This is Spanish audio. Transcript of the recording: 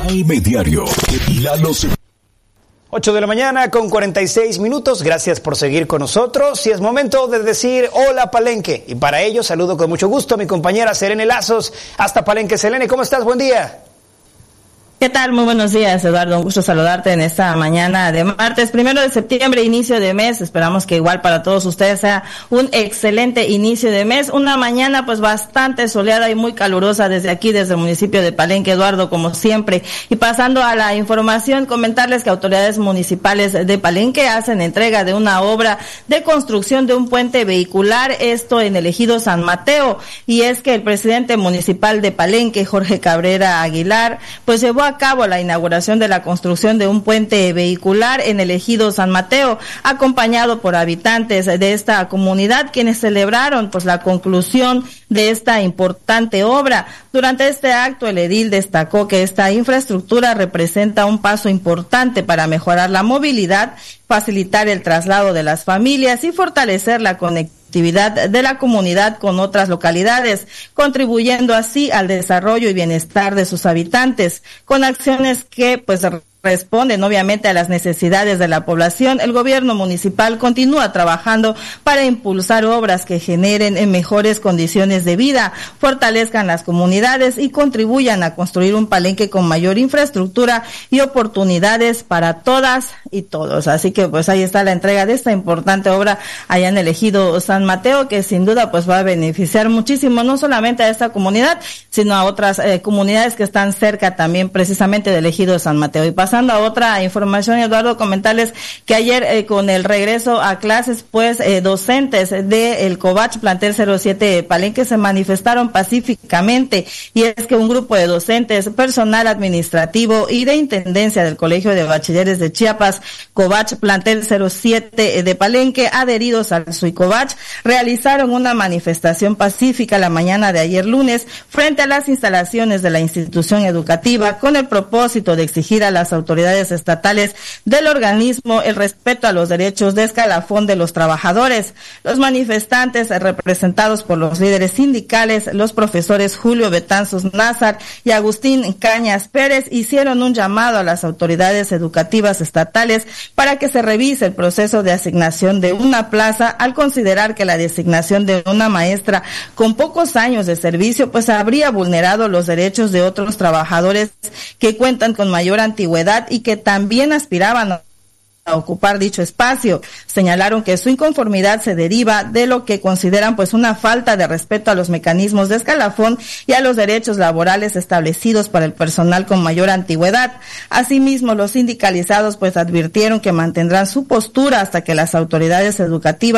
AM Diario. Lalo 8 de la mañana con 46 minutos. Gracias por seguir con nosotros. Y es momento de decir hola Palenque. Y para ello saludo con mucho gusto a mi compañera Selene Lazos. Hasta Palenque. Selene, ¿cómo estás? Buen día. ¿Qué tal? Muy buenos días, Eduardo. Un gusto saludarte en esta mañana de martes, 1 de septiembre, inicio de mes. Esperamos que igual para todos ustedes sea un excelente inicio de mes. Una mañana pues bastante soleada y muy calurosa desde aquí, desde el municipio de Palenque, Eduardo, como siempre. Y pasando a la información, comentarles que autoridades municipales de Palenque hacen entrega de una obra de construcción de un puente vehicular, esto en el ejido San Mateo. Y es que el presidente municipal de Palenque, Jorge Cabrera Aguilar, pues llevó a cabo la inauguración de la construcción de un puente vehicular en el ejido San Mateo, acompañado por habitantes de esta comunidad, quienes celebraron pues la conclusión de esta importante obra. Durante este acto, el edil destacó que esta infraestructura representa un paso importante para mejorar la movilidad, facilitar el traslado de las familias y fortalecer la conectividad de la comunidad con otras localidades, contribuyendo así al desarrollo y bienestar de sus habitantes. Con acciones que pues responden obviamente a las necesidades de la población, el gobierno municipal continúa trabajando para impulsar obras que generen mejores condiciones de vida, fortalezcan las comunidades y contribuyan a construir un Palenque con mayor infraestructura y oportunidades para todas y todos. Así que pues ahí está la entrega de esta importante obra allá en el ejido San Mateo, que sin duda pues va a beneficiar muchísimo no solamente a esta comunidad, sino a otras comunidades que están cerca también precisamente del ejido San Mateo. Y pasando a otra información, Eduardo, comentarles que ayer con el regreso a clases, pues docentes del Covach Plantel 07 Palenque se manifestaron pacíficamente, y es que un grupo de docentes, personal administrativo y de intendencia del Colegio de Bachilleres de Chiapas, Covach Plantel 07 de Palenque, adheridos al Suicovach, realizaron una manifestación pacífica la mañana de ayer lunes frente a las instalaciones de la institución educativa, con el propósito de exigir a las autoridades estatales del organismo el respeto a los derechos de escalafón de los trabajadores. Los manifestantes, representados por los líderes sindicales, los profesores Julio Betanzos Nazar y Agustín Cañas Pérez, hicieron un llamado a las autoridades educativas estatales para que se revise el proceso de asignación de una plaza, al considerar que la designación de una maestra con pocos años de servicio pues habría vulnerado los derechos de otros trabajadores que cuentan con mayor antigüedad y que también aspiraban a ocupar dicho espacio. Señalaron que su inconformidad se deriva de lo que consideran pues una falta de respeto a los mecanismos de escalafón y a los derechos laborales establecidos para el personal con mayor antigüedad. Asimismo, los sindicalizados pues advirtieron que mantendrán su postura hasta que las autoridades educativas